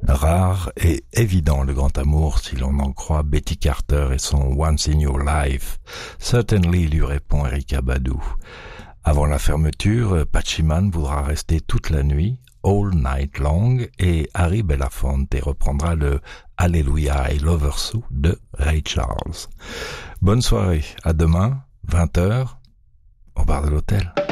Rare et évident le grand amour si l'on en croit Betty Carter et son Once in Your Life. Certainly, lui répond Erykah Badu. Avant la fermeture, Patchy Man voudra rester toute la nuit, All Night Long, et Harry Belafonte reprendra le Hallelujah I Love Her So de Ray Charles. Bonne soirée, à demain, 20h, au bar de l'hôtel.